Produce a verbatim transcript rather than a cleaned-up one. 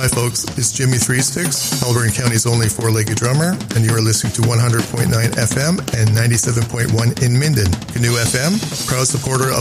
Hi folks, it's Jimmy Three Sticks, Haliburton County's only four-legged drummer, and you are listening to one hundred point nine F M and ninety-seven point one in Minden. Canoe F M, proud supporter of